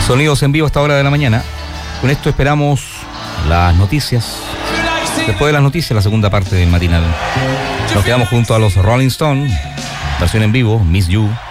Sonidos en vivo a esta hora de la mañana. Con esto esperamos las noticias. Después de las noticias, la segunda parte del matinal. Nos quedamos junto a los Rolling Stones, versión en vivo, Miss You.